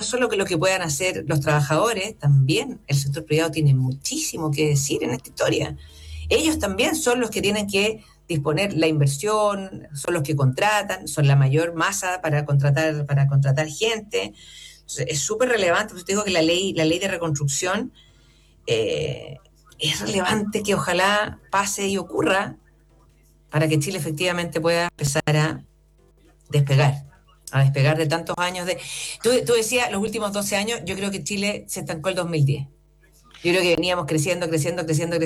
solo que lo que puedan hacer los trabajadores, también el sector privado tiene muchísimo que decir en esta historia. Ellos también son los que tienen que disponer la inversión, son los que contratan, son la mayor masa para contratar gente. Entonces, es súper relevante, pues te digo que la ley de reconstrucción es relevante que ojalá pase y ocurra para que Chile efectivamente pueda empezar a despegar de tantos años de... Tú decías, los últimos 12 años, yo creo que Chile se estancó el 2010. Yo creo que veníamos creciendo, y yo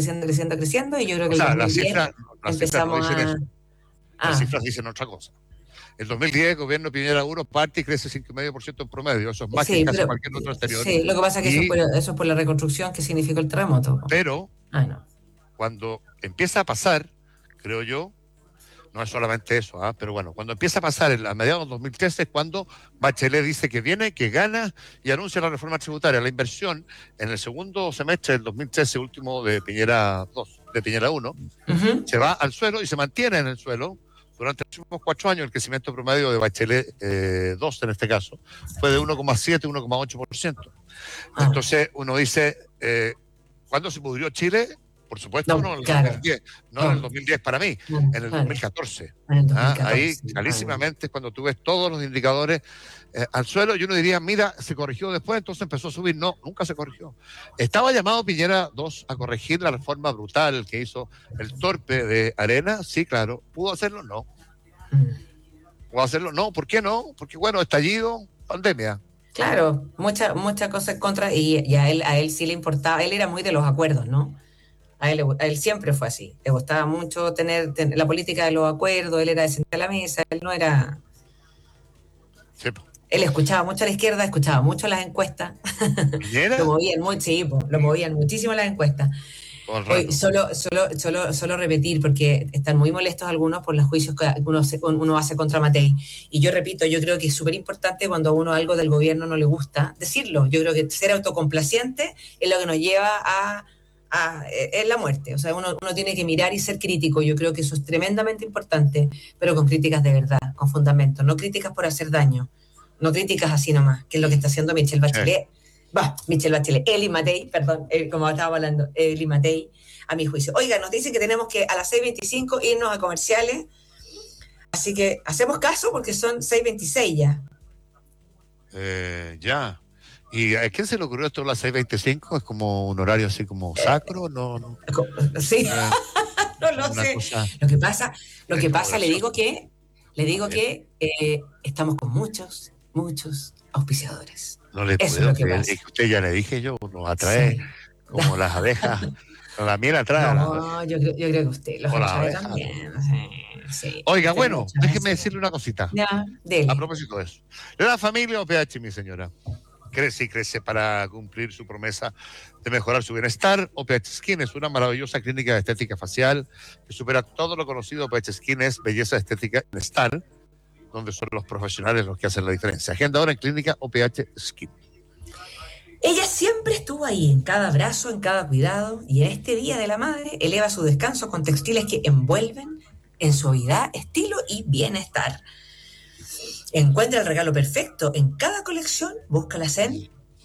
creo que O sea, el 2010 empezamos las cifras dicen otra cosa. El 2010, gobierno Piñera 1 parte y crece 5,5% en promedio. Eso es más que casi cualquier otro anterior. Sí, lo que pasa es que eso es por la reconstrucción que significó el terremoto. Pero, no. Cuando empieza a pasar, creo yo, no es solamente eso, pero bueno, cuando empieza a pasar a mediados de 2013 es cuando Bachelet dice que viene, que gana y anuncia la reforma tributaria. La inversión en el segundo semestre del 2013, último de Piñera 2, de Piñera 1, se va al suelo y se mantiene en el suelo. Durante los últimos 4 años el crecimiento promedio de Bachelet 2 en este caso fue de 1,7, 1,8%. Entonces uno dice, ¿cuándo se pudrió Chile? Por supuesto, no en el 2010, no en el 2010 para mí, en el 2014. Ahí, clarísimamente, es cuando tú ves todos los indicadores al suelo y uno diría, mira, se corrigió después, entonces empezó a subir. No, nunca se corrigió. ¿Estaba llamado Piñera 2 a corregir la reforma brutal que hizo el torpe de Arena? Sí, claro. ¿Pudo hacerlo? No. ¿Pudo hacerlo? No. ¿Por qué no? Porque, bueno, estallido, pandemia. Claro, muchas cosas en contra y a él sí le importaba, él era muy de los acuerdos, ¿no? A él siempre fue así. Le gustaba mucho tener la política de los acuerdos, él era de sentar a la mesa, él no era... Sí. Él escuchaba mucho a la izquierda, escuchaba mucho las encuestas. Lo movían muchísimo las encuestas. Hoy, solo repetir, porque están muy molestos algunos por los juicios que uno hace contra Matei. Y yo repito, yo creo que es súper importante cuando a uno algo del gobierno no le gusta, decirlo. Yo creo que ser autocomplaciente es lo que nos lleva es la muerte. O sea, uno tiene que mirar y ser crítico. Yo creo que eso es tremendamente importante, pero con críticas de verdad, con fundamento, no críticas por hacer daño, no críticas así nomás, que es lo que está haciendo Michelle Bachelet. Eli Matei, perdón, como estaba hablando, Eli Matei, a mi juicio. Oiga, nos dicen que tenemos que a las 6:25 irnos a comerciales, así que hacemos caso porque son 6:26 ya. Ya. ¿Y a quién se le ocurrió esto a las 6:25? ¿Es como un horario así como sacro? No. Sí, no lo sé. Lo que pasa, le digo que estamos con muchos auspiciadores. No le puedo creer, es que usted ya le dije yo, nos atrae como las abejas, con la miel atrae. No, yo creo que usted los atrae también. Sí. Oiga, bueno, déjeme decirle una cosita. Ya, dele. A propósito de eso. ¿Le da familia o PH, mi señora? Crece para cumplir su promesa de mejorar su bienestar. OPH Skin es una maravillosa clínica de estética facial que supera todo lo conocido. OPH Skin es belleza estética y bienestar, donde son los profesionales los que hacen la diferencia. Agenda ahora en clínica OPH Skin. Ella siempre estuvo ahí, en cada abrazo, en cada cuidado, y en este Día de la Madre eleva su descanso con textiles que envuelven en suavidad, estilo y bienestar. Encuentra el regalo perfecto en cada colección, búscalas en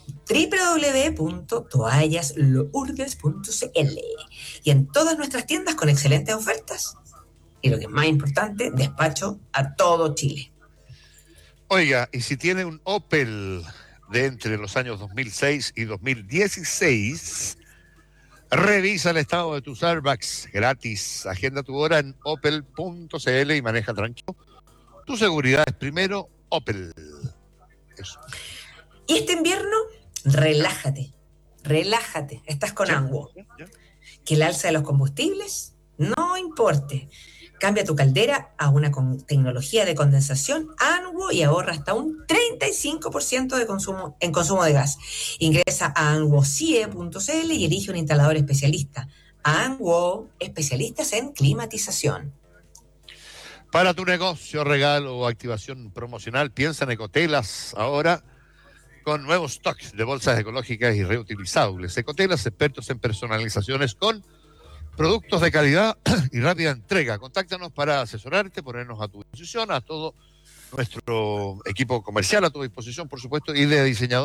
www.toallaslourdes.cl y en todas nuestras tiendas con excelentes ofertas y, lo que es más importante, despacho a todo Chile. Oiga, y si tiene un Opel de entre los años 2006 y 2016, revisa el estado de tu Starbucks gratis. Agenda tu hora en opel.cl y maneja tranquilo. Tu seguridad es primero, Opel. Eso. Y este invierno, relájate. Estás con Anguo. Que el alza de los combustibles no importe. Cambia tu caldera a una tecnología de condensación Anguo y ahorra hasta un 35% en consumo de gas. Ingresa a anguocie.cl y elige un instalador especialista. Anguo, especialistas en climatización. Para tu negocio, regalo o activación promocional, piensa en Ecotelas ahora con nuevos stocks de bolsas ecológicas y reutilizables. Ecotelas, expertos en personalizaciones con productos de calidad y rápida entrega. Contáctanos para asesorarte, ponernos a tu disposición, a todo nuestro equipo comercial a tu disposición, por supuesto, y de diseñadores.